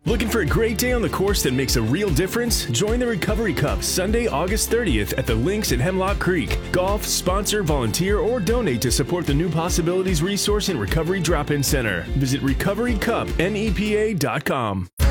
Looking for a great day on the course that makes a real difference? Join the Recovery Cup Sunday, August 30th at the Links at Hemlock Creek. Golf, sponsor, volunteer, or donate to support the New Possibilities Resource and Recovery Drop-In Center. Visit recoverycupnepa.com.